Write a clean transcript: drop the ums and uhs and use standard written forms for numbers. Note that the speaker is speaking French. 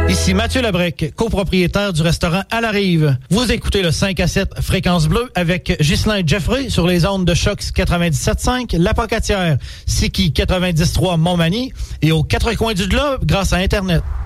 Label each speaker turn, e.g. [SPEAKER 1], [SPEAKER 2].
[SPEAKER 1] Ici Mathieu Labrec, copropriétaire du restaurant À la Rive. Vous écoutez le 5 à 7 Fréquence Bleue avec Ghislain Jeffrey sur les ondes de Chocs 97.5, La Pocatière, Siki 90.3 Montmagny et aux quatre coins du globe grâce à Internet.